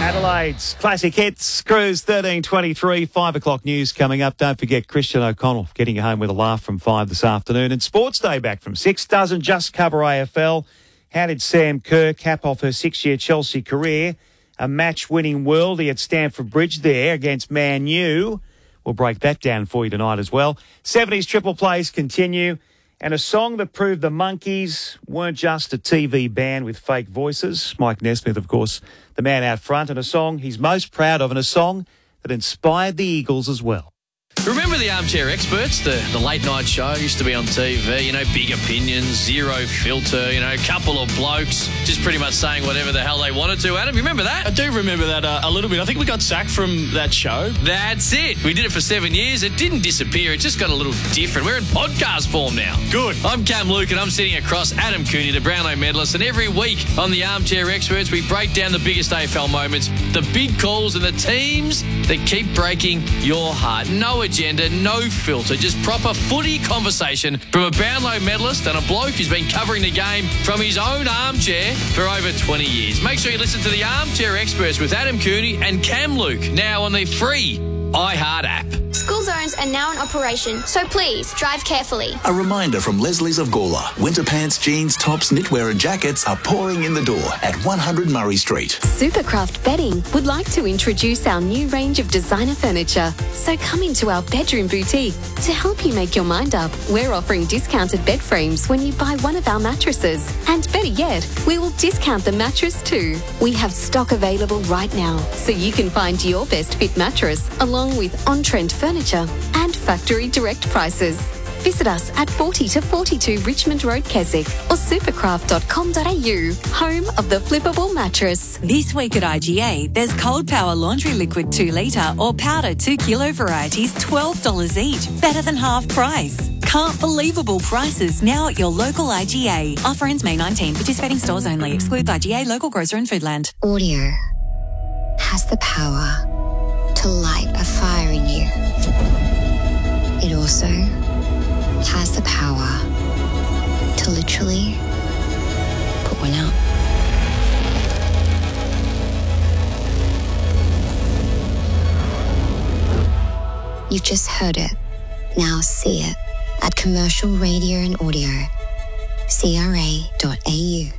Adelaide's Classic Hits, Cruise 1323, 5 o'clock news coming up. Don't forget Christian O'Connell getting you home with a laugh from 5 this afternoon. And Sports Day back from 6 doesn't just cover AFL. How did Sam Kerr cap off her 6-year Chelsea career? A match-winning worldie at Stamford Bridge there against Man U. We'll break that down for you tonight as well. 70s triple plays continue. And a song that proved the Monkees weren't just a TV band with fake voices. Mike Nesmith, of course, the man out front, and a song he's most proud of, and a song that inspired the Eagles as well. Remember the Armchair Experts, the late night show used to be on TV, big opinions, zero filter, a couple of blokes just pretty much saying whatever the hell they wanted to. Adam, you remember that? I do remember that a little bit. I think we got sacked from that show. That's it. We did it for 7 years. It didn't disappear. It just got a little different. We're in podcast form now. Good. I'm Cam Luke and I'm sitting across Adam Cooney, the Brownlow medalist, and every week on the Armchair Experts, we break down the biggest AFL moments, the big calls and the teams that keep breaking your heart. No agenda, no filter, just proper footy conversation from a Brownlow medalist and a bloke who's been covering the game from his own armchair for over 20 years. Make sure you listen to the Armchair Experts with Adam Cooney and Cam Luke now on the free iHeart app. School zones are now in operation, so please drive carefully. A reminder from Leslie's of Gawler. Winter pants, jeans, tops, knitwear and jackets are pouring in the door at 100 Murray Street. Supercraft Bedding would like to introduce our new range of designer furniture. So come into our bedroom boutique. To help you make your mind up, we're offering discounted bed frames when you buy one of our mattresses. And better yet, we will discount the mattress too. We have stock available right now, so you can find your best fit mattress along with on-trend furniture and factory direct prices. Visit us at 40 to 42 Richmond Road, Keswick, or supercraft.com.au, home of the flippable mattress. This week at IGA, there's Cold Power Laundry Liquid 2 litre or powder 2 kilo varieties, $12 each, better than half price. Can't believable prices now at your local IGA. Offer ends May 19. Participating stores only. Excludes IGA, local grocer and Foodland. Audio has the power to light a fire in you. It also has the power to literally put one out. You've just heard it. Now see it at Commercial Radio and Audio, CRA.au.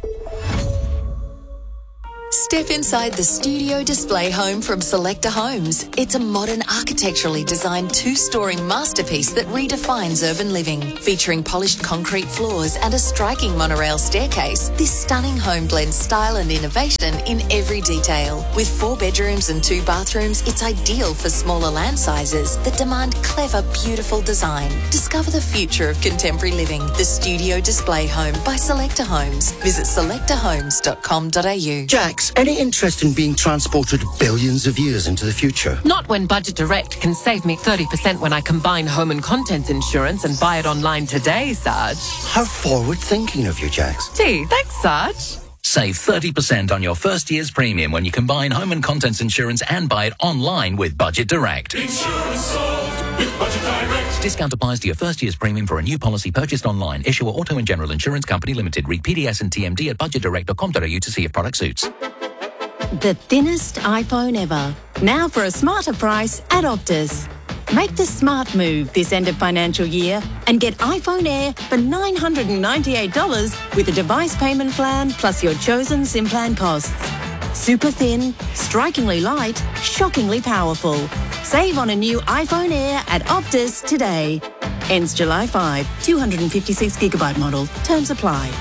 Step inside the studio display home from Selector Homes. It's a modern, architecturally designed 2-story masterpiece that redefines urban living. Featuring polished concrete floors and a striking monorail staircase, this stunning home blends style and innovation in every detail. With 4 bedrooms and 2 bathrooms, it's ideal for smaller land sizes that demand clever, beautiful design. Discover the future of contemporary living. The Studio Display Home by Selector Homes. Visit selectorhomes.com.au. Jax, any interest in being transported billions of years into the future? Not when Budget Direct can save me 30% when I combine home and contents insurance and buy it online today, Sarge. How forward-thinking of you, Jax. Gee, thanks, Sarge. Save 30% on your first year's premium when you combine home and contents insurance and buy it online with Budget Direct. Insurance solved with Budget Direct. Discount applies to your first year's premium for a new policy purchased online. Issuer Auto and General Insurance Company Limited. Read PDS and TMD at budgetdirect.com.au to see if product suits. The thinnest iPhone ever. Now for a smarter price at Optus. Make the smart move this end of financial year and get iPhone Air for $998 with a device payment plan plus your chosen SIM plan costs. Super thin, strikingly light, shockingly powerful. Save on a new iPhone Air at Optus today. Ends July 5, 256GB model. Terms apply.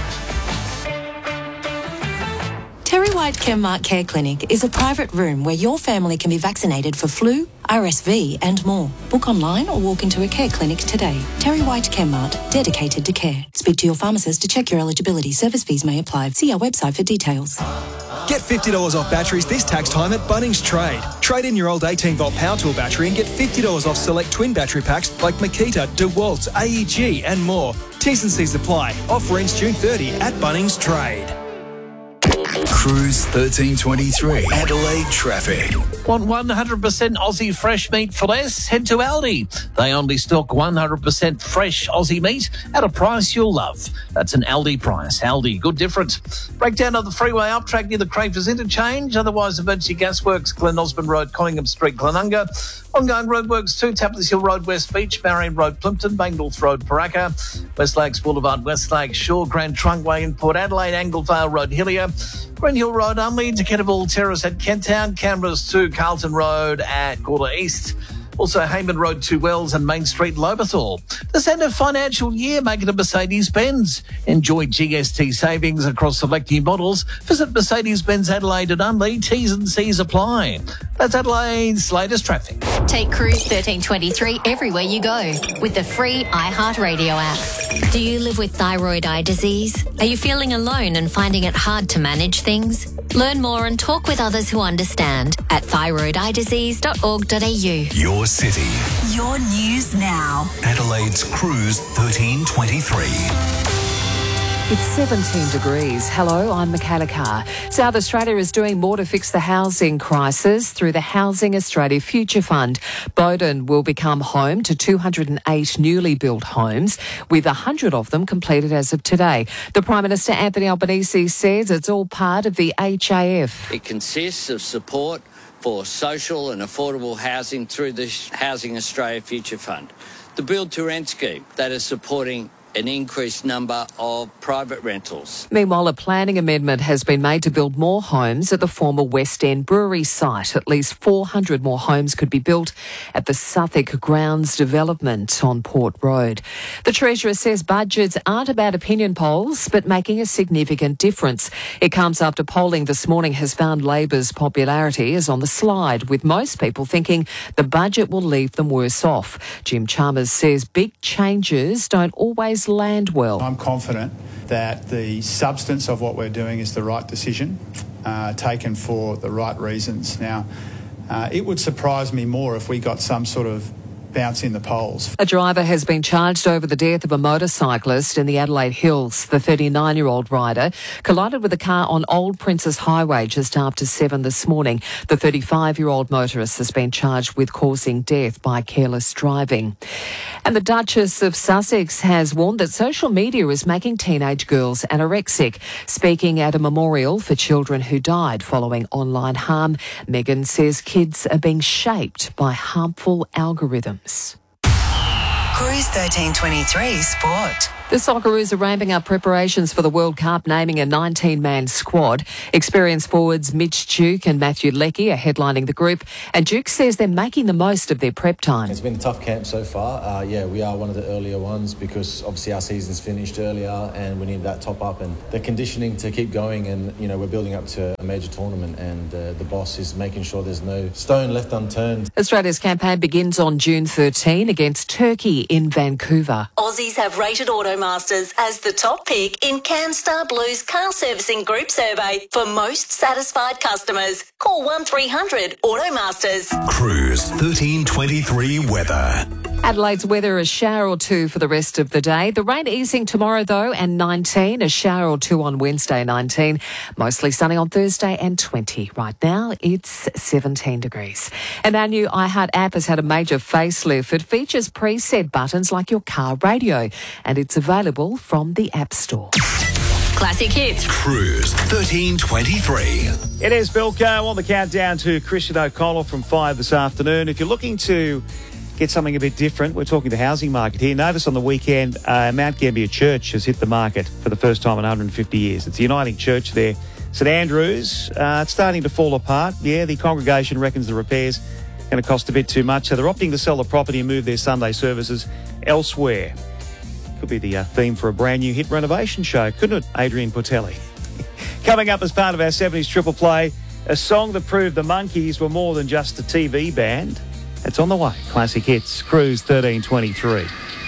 Terry White Chemmart Care Clinic is a private room where your family can be vaccinated for flu, RSV and more. Book online or walk into a care clinic today. Terry White Chemmart, dedicated to care. Speak to your pharmacist to check your eligibility. Service fees may apply. See our website for details. Get $50 off batteries this tax time at Bunnings Trade. Trade in your old 18-volt power tool battery and get $50 off select twin battery packs like Makita, DeWalt, AEG and more. T's and C's apply. Offer ends June 30 at Bunnings Trade. Cruise 1323. Adelaide traffic. Want 100% Aussie fresh meat for less? Head to Aldi. They only stock 100% fresh Aussie meat at a price you'll love. That's an Aldi price. Aldi, good difference. Breakdown of the freeway up track near the Crafers Interchange. Otherwise, Emergency Gasworks, Glen Osmond Road, Conningham Street, Glenunga. Ongoing roadworks to Tapless Hill Road, West Beach, Marion Road, Plimpton, Bangles Road, Paraka, West Lakes Boulevard, West Lakes Shore, Grand Trunkway in Port Adelaide, Anglevale Road, Hillier, Green Hill Road, Unley, Decatable Terrace at Kenttown, Canberra's to Carlton Road at Gawler East. Also, Heyman Road to Wells and Main Street, Lobethal. This end of financial year, make it a Mercedes-Benz. Enjoy GST savings across select new models. Visit Mercedes-Benz Adelaide and Unley. T's and C's apply. That's Adelaide's latest traffic. Take Cruise 1323 everywhere you go with the free iHeartRadio app. Do you live with thyroid eye disease? Are you feeling alone and finding it hard to manage things? Learn more and talk with others who understand at thyroideyedisease.org.au. Your city. Your news now. Adelaide's Cruise 1323. It's 17 degrees. Hello, I'm Michaela Carr. South Australia is doing more to fix the housing crisis through the Housing Australia Future Fund. Bowden will become home to 208 newly built homes, with 100 of them completed as of today. The Prime Minister, Anthony Albanese, says it's all part of the HAF. It consists of support for social and affordable housing through the Housing Australia Future Fund. The Build to Rent scheme that is supporting an increased number of private rentals. Meanwhile, a planning amendment has been made to build more homes at the former West End Brewery site. At least 400 more homes could be built at the Suffolk Grounds development on Port Road. The Treasurer says budgets aren't about opinion polls, but making a significant difference. It comes after polling this morning has found Labor's popularity is on the slide, with most people thinking the budget will leave them worse off. Jim Chalmers says big changes don't always land well. I'm confident that the substance of what we're doing is the right decision, taken for the right reasons. Now, it would surprise me more if we got some sort of bounce in the polls. A driver has been charged over the death of a motorcyclist in the Adelaide Hills. The 39-year-old rider collided with a car on Old Princess Highway just after 7 this morning. The 35-year-old motorist has been charged with causing death by careless driving. And the Duchess of Sussex has warned that social media is making teenage girls anorexic. Speaking at a memorial for children who died following online harm, Meghan says kids are being shaped by harmful algorithms. Cruise 1323 Sport. The Socceroos are ramping up preparations for the World Cup, naming a 19-man squad. Experienced forwards Mitch Duke and Matthew Leckie are headlining the group, and Duke says they're making the most of their prep time. It's been a tough camp so far. We are one of the earlier ones because obviously our season's finished earlier and we need that top up and the conditioning to keep going, and we're building up to a major tournament, and the boss is making sure there's no stone left unturned. Australia's campaign begins on June 13 against Turkey in Vancouver. Aussies have rated Automasters as the top pick in CanStar Blue's car servicing group survey for most satisfied customers. Call 1300 Automasters. Cruise 1323 weather. Adelaide's weather, a shower or two for the rest of the day. The rain easing tomorrow, though, and 19. A shower or two on Wednesday, 19. Mostly sunny on Thursday and 20. Right now, it's 17 degrees. And our new iHeart app has had a major facelift. It features preset buttons like your car radio, and it's available from the App Store. Classic hits. Cruise 1323. It is Bilko on the countdown to Christian O'Connell from 5 this afternoon. If you're looking to get something a bit different, we're talking the housing market here. Notice on the weekend, Mount Gambier Church has hit the market for the first time in 150 years. It's a uniting church there. St Andrews, it's starting to fall apart. Yeah, the congregation reckons the repairs are going to cost a bit too much, so they're opting to sell the property and move their Sunday services elsewhere. Could be the theme for a brand new hit renovation show, couldn't it, Adrian Portelli? Coming up as part of our 70s Triple Play, a song that proved the Monkees were more than just a TV band. It's on the way. Classic Hits, Cruise 1323.